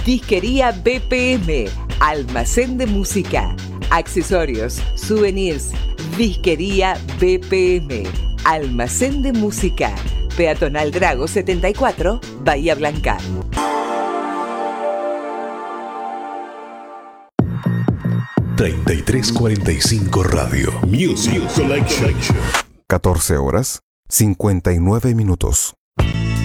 Disquería BPM, almacén de música, accesorios, souvenirs. Disquería BPM, almacén de música. Peatonal Drago 74, Bahía Blanca. ...3345 Radio Music Collection. 14 horas, 59 minutos.